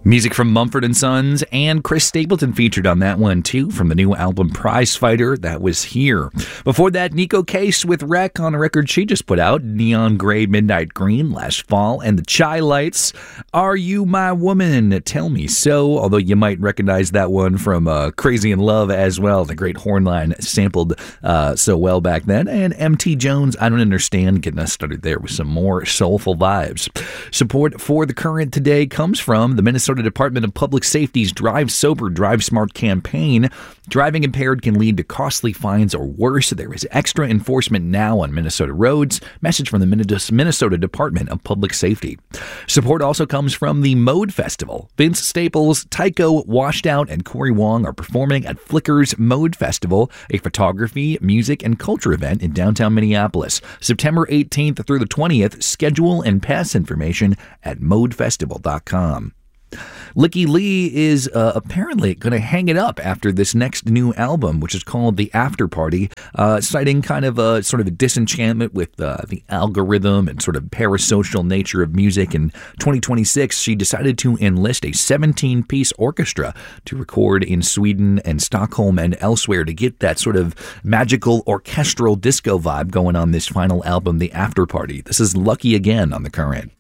Music from Mumford & Sons, and Chris Stapleton featured on that one too, from the new album Prize Fighter. That was Here. Before that, Nico Case with Wreck on a record she just put out, Neon Gray Midnight Green, last fall, and the Chai Lights, Are You My Woman? Tell Me So, although you might recognize that one from Crazy in Love as well, the great horn line sampled so well back then, and MT Jones, I Don't Understand, getting us started there with some more soulful vibes. Support for The Current today comes from the Minnesota Department of Public Safety's Drive Sober, Drive Smart campaign. Driving impaired can lead to costly fines or worse. There is extra enforcement now on Minnesota roads. Message from the Minnesota Department of Public Safety. Support also comes from the Mode Festival. Vince Staples, Tycho, Washed Out, and Corey Wong are performing at Flicker's Mode Festival, a photography, music, and culture event in downtown Minneapolis. September 18th through the 20th. Schedule and pass information at modefestival.com. Licky Lee is apparently going to hang it up after this next new album, which is called The After Party, citing kind of a sort of a disenchantment with the algorithm and sort of parasocial nature of music. In 2026, she decided to enlist a 17-piece orchestra to record in Sweden and Stockholm and elsewhere to get that sort of magical orchestral disco vibe going on this final album, The After Party. This is Lucky Again on The Current.